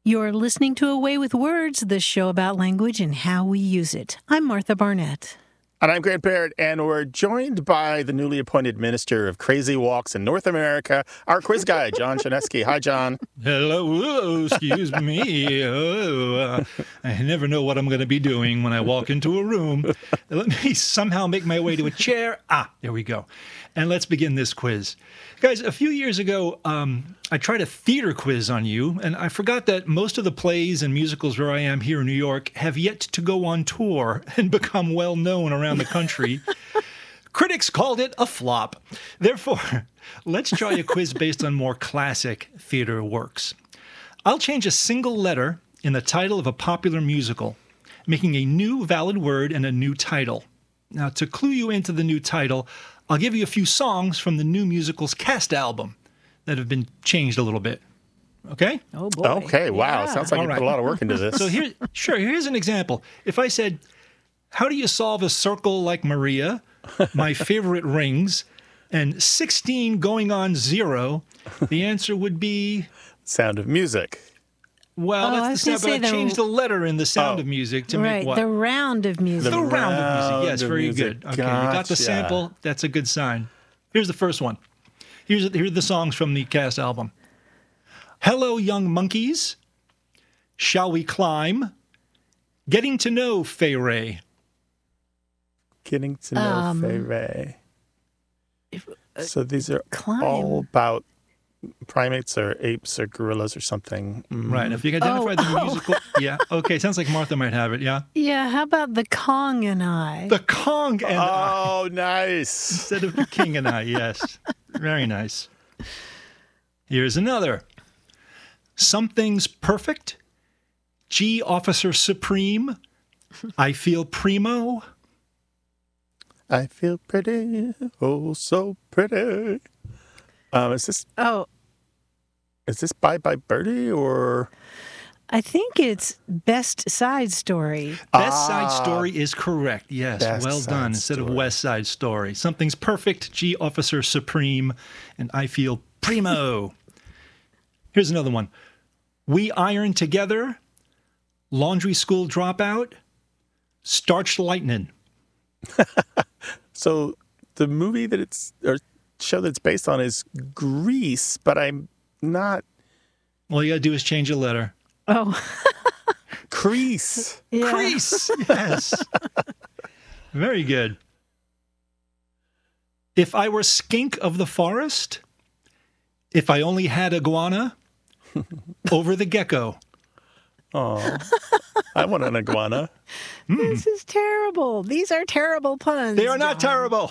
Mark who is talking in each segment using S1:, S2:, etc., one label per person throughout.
S1: You're listening to A Way with Words, the show about language and how we use it. I'm Martha Barnett.
S2: And I'm Grant Barrett, and we're joined by the newly appointed Minister of Crazy Walks in North America, our quiz guy, John Chaneski. Hi, John.
S3: Hello, excuse me. I never know what I'm going to be doing when I walk into a room. Let me somehow make my way to a chair. There we go. And let's begin this quiz. Guys, a few years ago, I tried a theater quiz on you, and I forgot that most of the plays and musicals where I am here in New York have yet to go on tour and become well known around the country. Critics called it a flop. Therefore, let's try a quiz based on more classic theater works. I'll change a single letter in the title of a popular musical, making a new valid word and a new title. Now, to clue you into the new title, I'll give you a few songs from the new musical's cast album that have been changed a little bit. Okay?
S1: Oh, boy.
S2: Okay, wow.
S1: Yeah.
S2: Sounds like you put a lot of work into this.
S3: So here's an example. If I said, how do you solve a circle like Maria, my favorite rings, and 16 going on 0, the answer would be...
S2: Sound of Music.
S3: Well, that's the sound, but I changed the letter in the Sound of Music to make what?
S1: The Round of Music.
S3: The Round of Music. Yes, very good. Okay, you got the sample. That's a good sign. Here's the first one. Here are the songs from the cast album. Hello, Young Monkeys. Shall We Climb? Getting to Know Fay Ray.
S2: Getting to Know Fay Ray. So these are all about primates or apes or gorillas or something.
S3: Right. If you can identify the musical. Yeah. Okay. Sounds like Martha might have it. Yeah.
S1: Yeah. How about The Kong and I?
S3: The Kong and I.
S2: Oh, nice.
S3: Instead of The King and I. Yes. Very nice. Here's another. Something's Perfect. G Officer Supreme. I Feel Primo.
S2: I feel pretty. Oh, so pretty. Is this Bye Bye Birdie or?
S1: I think it's Best Side Story.
S3: Best Side Story is correct. Yes, well done. Instead
S2: Story.
S3: of West Side Story. Something's Perfect, G Officer Supreme, and I Feel Primo. Here's another one. We Iron Together, Laundry School Dropout, Starched Lightning.
S2: So the movie that or show that's based on is Grease, but I'm not.
S3: All you got to do is change a letter.
S1: Oh.
S2: Crease.
S1: Yeah.
S3: Crease, yes. Very good. If I were skink of the forest, if I only had iguana, over the gecko.
S2: Oh, I want an iguana.
S1: This is terrible. These are terrible puns.
S3: They are not terrible.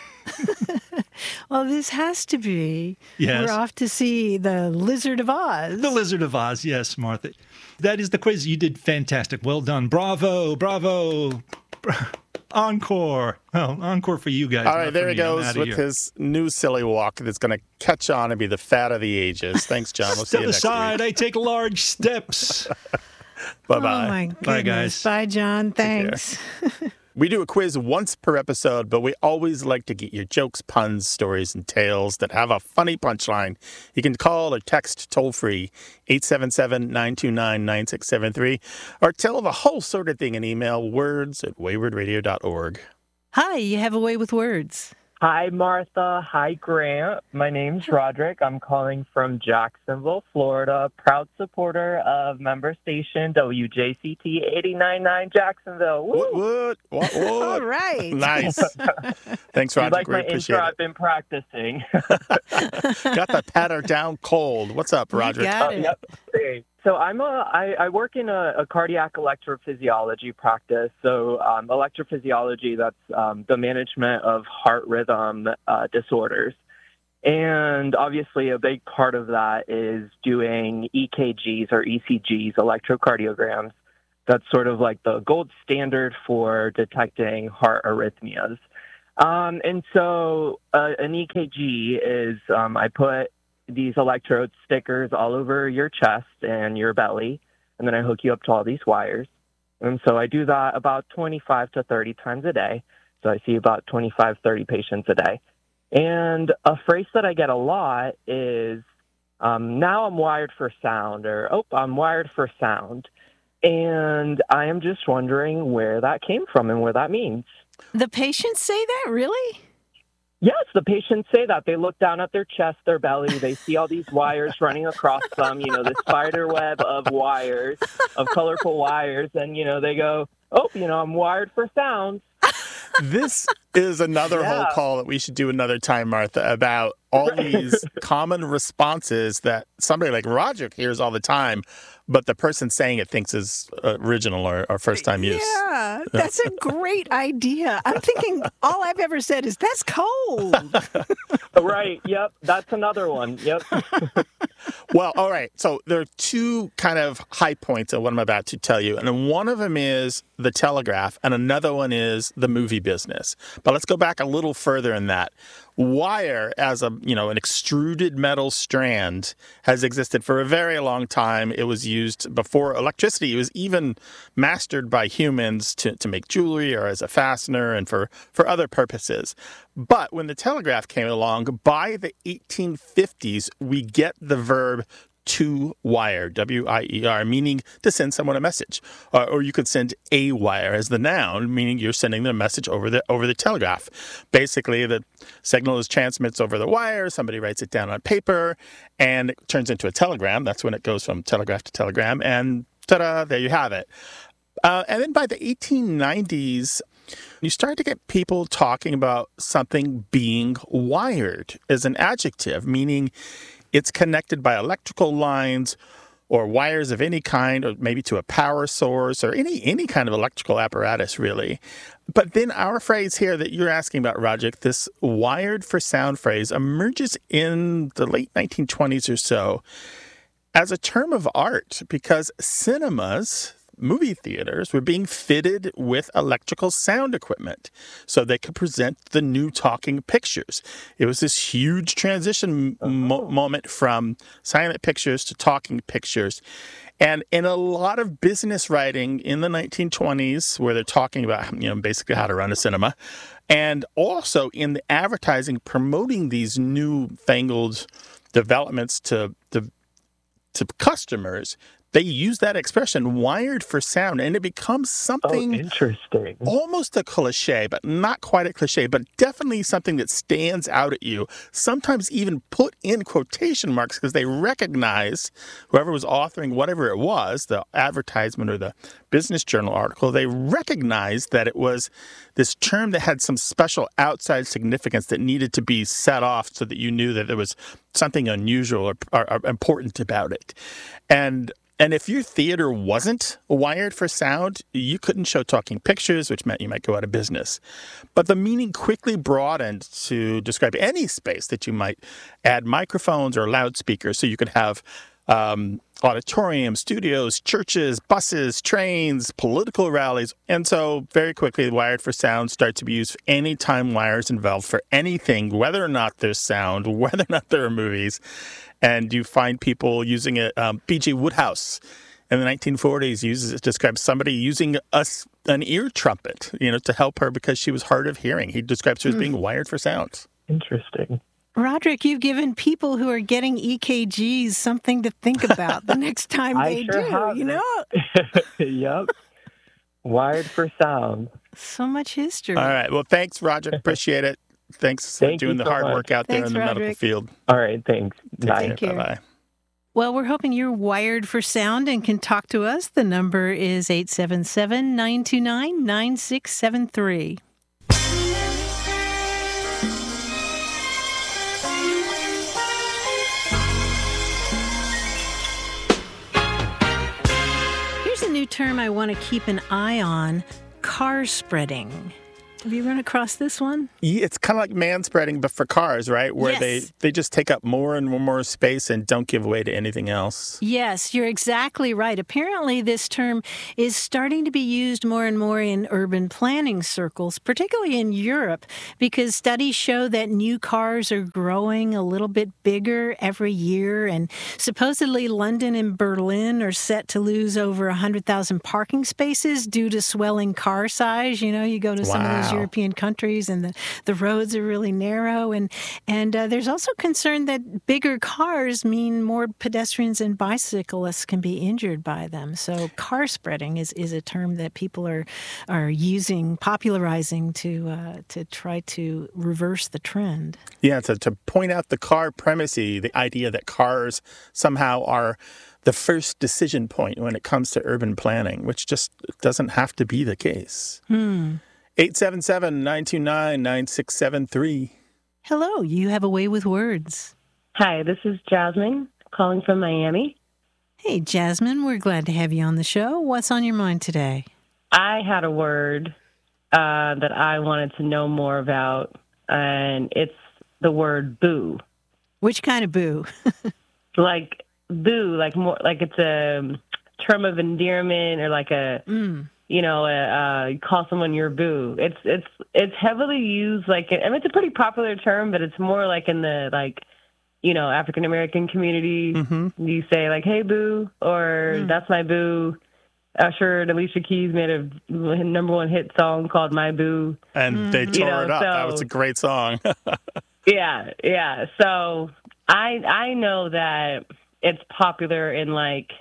S1: Well, this has to be.
S3: Yes.
S1: We're off to see The Lizard of Oz.
S3: The Lizard of Oz, yes, Martha. That is the quiz. You did fantastic. Well done. Bravo, bravo. Encore. Well, encore for you guys.
S2: All right, there he goes with his new silly walk that's going to catch on and be the fad of the ages. Thanks, John. We'll see you next
S3: aside,
S2: week.
S3: I take large steps.
S2: Bye-bye.
S1: Oh, my goodness.
S3: Bye, guys.
S1: Bye, John. Thanks.
S2: We do a quiz once per episode, but we always like to get your jokes, puns, stories, and tales that have a funny punchline. You can call or text toll-free 877-929-9673 or tell the whole sort of thing in email words@waywardradio.org.
S1: Hi, you have a way with words.
S4: Hi, Martha. Hi, Grant. My name's Roderick. I'm calling from Jacksonville, Florida. Proud supporter of member station WJCT 89.9 Jacksonville. Woo!
S2: What?
S1: All right.
S2: Nice. Thanks, Roger.
S4: You like my
S2: Appreciate
S4: intro?
S2: it.
S4: I've been practicing.
S2: Got the patter down cold. What's up, Roger?
S1: Got it.
S4: Yep. Hey. So I work in a cardiac electrophysiology practice. So electrophysiology, that's the management of heart rhythm disorders. And obviously a big part of that is doing EKGs or ECGs, electrocardiograms. That's sort of like the gold standard for detecting heart arrhythmias. And so an EKG is I put these electrode stickers all over your chest and your belly, and then I hook you up to all these wires. And so I do that about 25 to 30 times a day. So I see about 25, 30 patients a day. And a phrase that I get a lot is, now I'm wired for sound, or, oh, I'm wired for sound. And I am just wondering where that came from and what that means.
S1: The patients say that, really?
S4: Yes, the patients say that. They look down at their chest, their belly. They see all these wires running across them, this spider web of wires, of colorful wires. And, they go, oh, I'm wired for sound.
S2: This is another whole call that we should do another time, Martha, about all these common responses that somebody like Roger hears all the time, but the person saying it thinks is original or first-time use.
S1: Yeah, that's a great idea. I'm thinking all I've ever said is, that's cold.
S4: Right, yep, that's another one, yep.
S2: Well, all right, so there are two kind of high points of what I'm about to tell you, and one of them is the telegraph, and another one is the movie business. But let's go back a little further in that. Wire as an extruded metal strand has existed for a very long time. It was used before electricity. It was even mastered by humans to make jewelry or as a fastener and for other purposes. But when the telegraph came along, by the 1850s, we get the verb to wire, W-I-E-R, meaning to send someone a message. Or you could send a wire as the noun, meaning you're sending them a message over the telegraph. Basically, the signal is transmits over the wire, somebody writes it down on paper, and it turns into a telegram. That's when it goes from telegraph to telegram, and ta-da, there you have it. And then by the 1890s, you start to get people talking about something being wired as an adjective, meaning it's connected by electrical lines or wires of any kind, or maybe to a power source or any kind of electrical apparatus, really. But then our phrase here that you're asking about, Rajik, this wired for sound phrase emerges in the late 1920s or so as a term of art because cinemas, movie theaters, were being fitted with electrical sound equipment so they could present the new talking pictures. It was this huge transition moment from silent pictures to talking pictures. And in a lot of business writing in the 1920s, where they're talking about, basically how to run a cinema, and also in the advertising promoting these newfangled developments to customers, they use that expression, wired for sound, and it becomes something
S4: interesting,
S2: almost a cliche, but not quite a cliche, but definitely something that stands out at you, sometimes even put in quotation marks because they recognize whoever was authoring whatever it was, the advertisement or the business journal article, they recognized that it was this term that had some special outside significance that needed to be set off so that you knew that there was something unusual or important about it. And if your theater wasn't wired for sound, you couldn't show talking pictures, which meant you might go out of business. But the meaning quickly broadened to describe any space that you might add microphones or loudspeakers so you could have auditoriums, studios, churches, buses, trains, political rallies. And so very quickly, wired for sound starts to be used anytime wires involved for anything, whether or not there's sound, whether or not there are movies. And you find people using it. B.G. Woodhouse in the 1940s describes somebody using an ear trumpet, to help her because she was hard of hearing. He describes her as being wired for sound.
S4: Interesting.
S1: Roderick, you've given people who are getting EKGs something to think about the next time they do,
S4: Yep. Wired for sound.
S1: So much history.
S2: All right. Well, thanks, Roger. Appreciate it. Thanks for doing the hard work out there in the medical field.
S4: All right. Thanks.
S1: Take care.
S2: Bye-bye.
S1: Well, we're hoping you're wired for sound and can talk to us. The number is 877-929-9673. Here's a new term I want to keep an eye on, car spreading. Have you run across this one?
S2: Yeah, it's kind of like manspreading, but for cars, right? Where
S1: yes.
S2: they just take up more and more space and don't give way to anything else.
S1: Yes, you're exactly right. Apparently, this term is starting to be used more and more in urban planning circles, particularly in Europe, because studies show that new cars are growing a little bit bigger every year. And supposedly, London and Berlin are set to lose over 100,000 parking spaces due to swelling car size. You go to some of those
S2: Wow.
S1: European countries, and the roads are really narrow. And there's also concern that bigger cars mean more pedestrians and bicyclists can be injured by them. So car spreading is a term that people are using, popularizing to try to reverse the trend.
S2: Yeah, to point out the car primacy, the idea that cars somehow are the first decision point when it comes to urban planning, which just doesn't have to be the case. 877-929-9673.
S1: Hello, you have a way with words.
S5: Hi, this is Jasmine calling from Miami.
S1: Hey, Jasmine, we're glad to have you on the show. What's on your mind today?
S5: I had a word that I wanted to know more about, and it's the word boo.
S1: Which kind of boo?
S5: Like boo, like more like it's a term of endearment, or like a you call someone your boo. It's heavily used, like, I mean, it's a pretty popular term, but it's more like in the African American community. You say like, hey boo, or that's my boo. Usher and Alicia Keys made a number one hit song called My Boo.
S2: And they tore it up. That was a great song.
S5: Yeah. So I know that it's popular in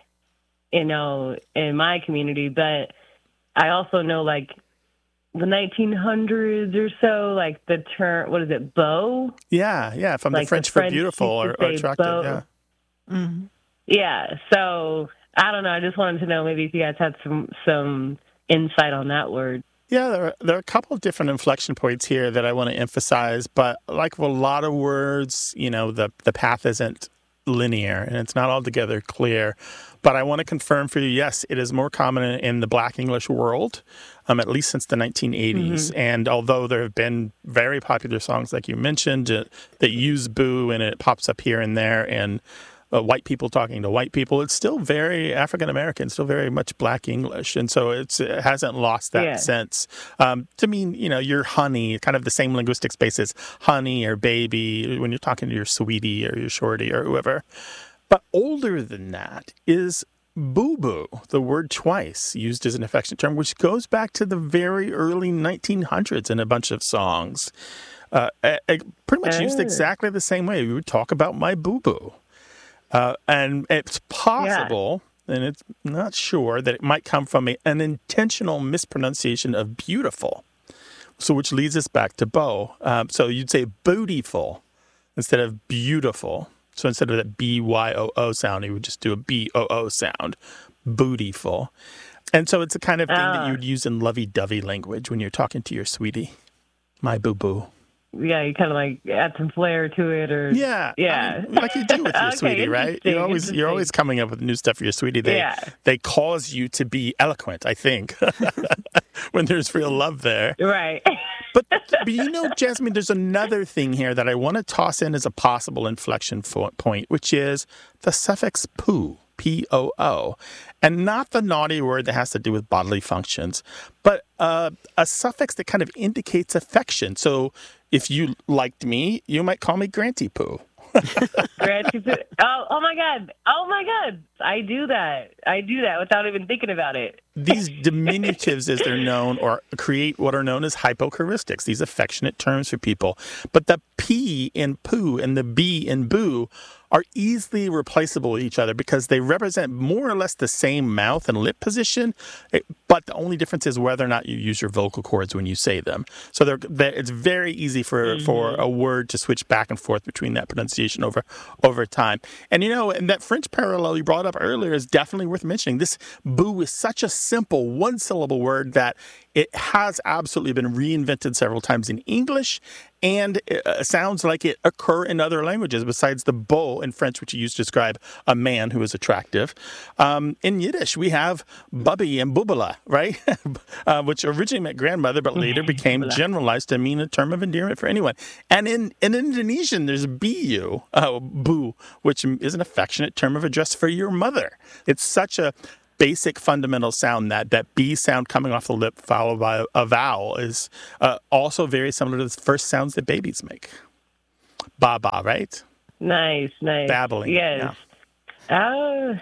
S5: in my community, but I also know like the 1900s or so, like the term, what is it, beau?
S2: Yeah, from
S5: like
S2: the French for beautiful or attractive.
S5: Beau.
S2: Yeah.
S1: Mm-hmm.
S5: Yeah, so I don't know. I just wanted to know maybe if you guys had some insight on that word.
S2: Yeah, there are a couple of different inflection points here that I want to emphasize, but like with a lot of words, the path isn't linear and it's not altogether clear. But I want to confirm for you, yes, it is more common in the Black English world, at least since the 1980s. And although there have been very popular songs, like you mentioned, that use boo and it pops up here and there, and white people talking to white people, it's still very African American, still very much Black English. And so it hasn't lost that sense. To mean, your honey, kind of the same linguistic space as honey or baby when you're talking to your sweetie or your shorty or whoever. But older than that is boo-boo, the word twice used as an affectionate term, which goes back to the very early 1900s in a bunch of songs. Pretty much used exactly the same way. We would talk about my boo-boo. And it's possible, and it's not sure, that it might come from an intentional mispronunciation of beautiful. So which leads us back to beau. So you'd say bootyful instead of beautiful. So instead of that B-Y-O-O sound, you would just do a B-O-O sound, bootyful. And so it's the kind of thing that you would use in lovey-dovey language when you're talking to your sweetie, my boo-boo.
S5: Yeah, you kind of like add some flair to it, or
S2: yeah, I mean, like you do with your sweetie, right? You're always coming up with new stuff for your sweetie. They cause you to be eloquent, I think, when there's real love there,
S5: right?
S2: But Jasmine, there's another thing here that I want to toss in as a possible inflection point, which is the suffix poo. P-O-O, and not the naughty word that has to do with bodily functions, but a suffix that kind of indicates affection. So if you liked me, you might call me Granty Poo.
S5: Granty Poo. Oh my God. I do that without even thinking about it.
S2: These diminutives, as they're known, or create what are known as hypochoristics, these affectionate terms for people. But the P in poo and the B in boo are easily replaceable with each other because they represent more or less the same mouth and lip position, but the only difference is whether or not you use your vocal cords when you say them. So it's very easy for a word to switch back and forth between that pronunciation over time. And and that French parallel you brought up earlier is definitely worth mentioning. This boo is such a simple one-syllable word that it has absolutely been reinvented several times in English, and it sounds like it occur in other languages besides the beau in French, which you use to describe a man who is attractive. In Yiddish, we have bubby and bubala, right? Which originally meant grandmother, but later became generalized to mean a term of endearment for anyone. And in Indonesian, there's biu, boo, which is an affectionate term of address for your mother. It's such a basic fundamental sound that B sound coming off the lip followed by a vowel is also very similar to the first sounds that babies make. Ba-ba, right?
S5: Nice.
S2: Babbling.
S5: Yes. Yeah. Oh,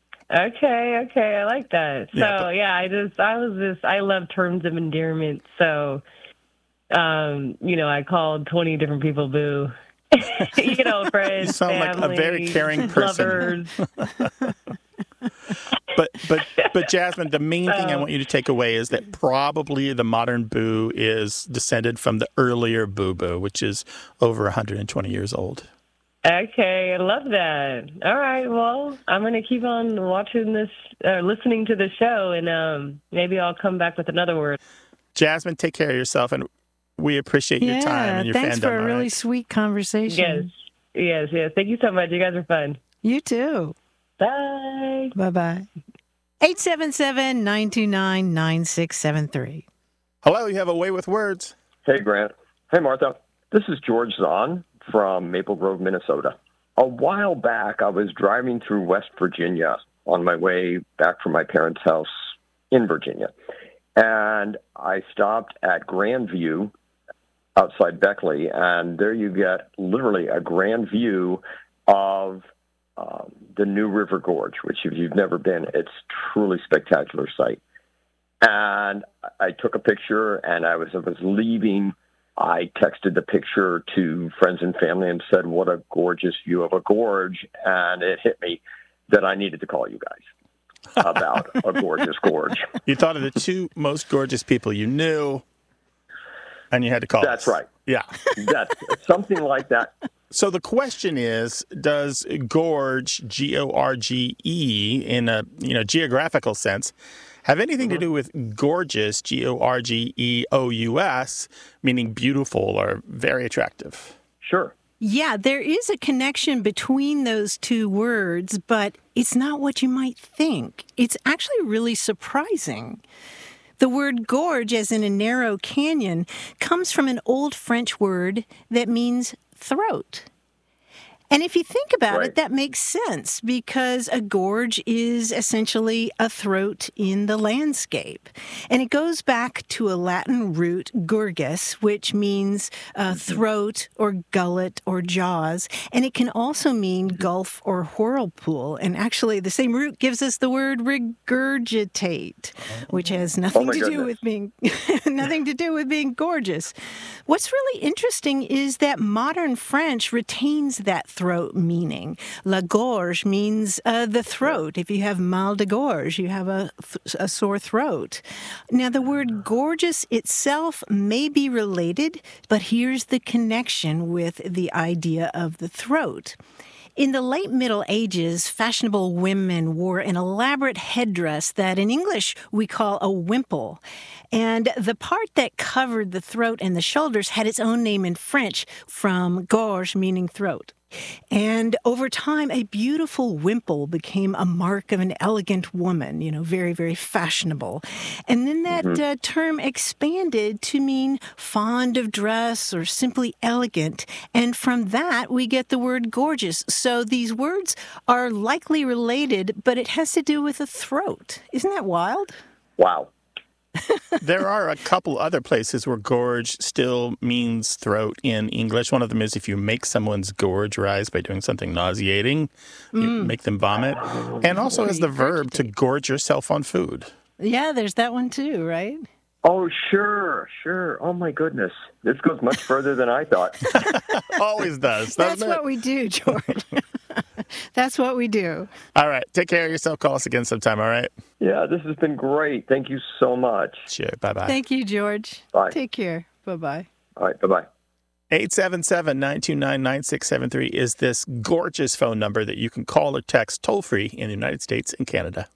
S5: okay. I like that. So, I love terms of endearment. So I called 20 different people boo. Friends,
S2: You sound
S5: family,
S2: like a very caring person.
S5: lovers.
S2: But Jasmine, the main thing I want you to take away is that probably the modern boo is descended from the earlier boo-boo, which is over 120 years old.
S5: Okay, I love that. All right, well, I'm going to keep on watching this, listening to the show, and maybe I'll come back with another word.
S2: Jasmine, take care of yourself, and we appreciate your time and your
S1: thanks
S2: fandom.
S1: for a really sweet conversation.
S5: Yes. Thank you so much. You guys are fun.
S1: You too.
S5: Bye.
S1: Bye-bye. 877-929-9673.
S2: Hello, you have a way with words.
S6: Hey, Grant. Hey, Martha. This is George Zahn from Maple Grove, Minnesota. A while back, I was driving through West Virginia on my way back from my parents' house in Virginia. And I stopped at Grandview outside Beckley, and there you get literally a grand view of the New River Gorge, which if you've never been, it's truly spectacular sight. And I took a picture, and I was leaving. I texted the picture to friends and family and said, what a gorgeous view of a gorge. And it hit me that I needed to call you guys about a gorgeous gorge.
S2: You thought of the two most gorgeous people you knew, and you had to call
S6: That's
S2: us.
S6: right.
S2: Yeah.
S6: That's something like that.
S2: So the question is, does gorge, G-O-R-G-E, in a geographical sense, have anything to do with gorgeous, Gorgeous, meaning beautiful or very attractive?
S6: Sure.
S1: Yeah, there is a connection between those two words, but it's not what you might think. It's actually really surprising. The word gorge, as in a narrow canyon, comes from an old French word that means throat. And if you think about it, that makes sense because a gorge is essentially a throat in the landscape. And it goes back to a Latin root, gurgus, which means throat or gullet or jaws. And it can also mean gulf or whirlpool. And actually, the same root gives us the word regurgitate, which has nothing to do with being gorgeous. What's really interesting is that modern French retains that throat meaning. La gorge means the throat. If you have mal de gorge, you have a sore throat. Now, the word gorgeous itself may be related, but here's the connection with the idea of the throat. In the late Middle Ages, fashionable women wore an elaborate headdress that in English we call a wimple. And the part that covered the throat and the shoulders had its own name in French, from gorge, meaning throat. And over time, a beautiful wimple became a mark of an elegant woman, very, very fashionable. And then that term expanded to mean fond of dress or simply elegant. And from that, we get the word gorgeous. So these words are likely related, but it has to do with the throat. Isn't that wild?
S6: Wow.
S2: There are a couple other places where gorge still means throat in English. One of them is if you make someone's gorge rise by doing something nauseating, you make them vomit. And also as the verb to gorge yourself on food.
S1: Yeah, there's that one too, right?
S6: Oh, sure. Oh, my goodness. This goes much further than I thought.
S2: Always does.
S1: That's what we do, George. That's what we do.
S2: All right. Take care of yourself. Call us again sometime, all right?
S6: Yeah, this has been great. Thank you so much.
S2: Sure. Bye-bye.
S1: Thank you, George.
S6: Bye.
S1: Take care. Bye-bye.
S6: All right. Bye-bye.
S2: 877-929-9673 is this gorgeous phone number that you can call or text toll-free in the United States and Canada.